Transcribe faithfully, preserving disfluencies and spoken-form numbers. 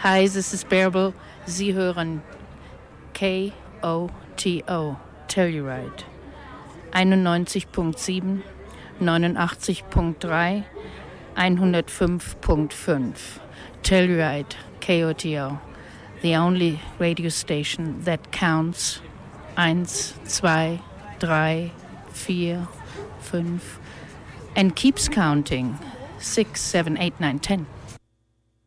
Hi, this is Bearable. Sie hören K O T O, Telluride. einundneunzig Komma sieben, neunundachtzig Komma drei, hundertfünf Komma fünf. Telluride, K O T O, the only radio station that counts. Eins, zwei, drei, vier, fünf, and keeps counting. Six, seven, eight, nine, ten.